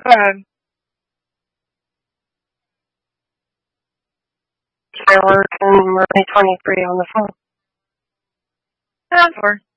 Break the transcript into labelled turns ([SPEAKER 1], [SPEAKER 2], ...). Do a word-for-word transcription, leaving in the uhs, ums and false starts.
[SPEAKER 1] Good. Fireworks in early twenty-three on the phone. Yeah, sure.